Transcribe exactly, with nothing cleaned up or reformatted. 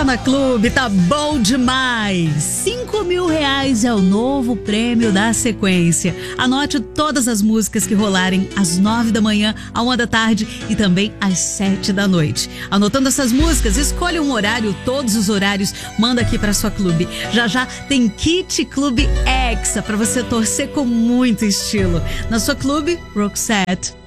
na Clube, tá bom demais. Cinco mil reais é o novo prêmio da sequência. Anote todas as músicas que rolarem às nove da manhã, à uma da tarde e também às sete da noite. Anotando essas músicas, escolha um horário, todos os horários, manda aqui pra sua Clube. Já já tem Kit Clube Hexa pra você torcer com muito estilo. Na sua Clube, Roxette.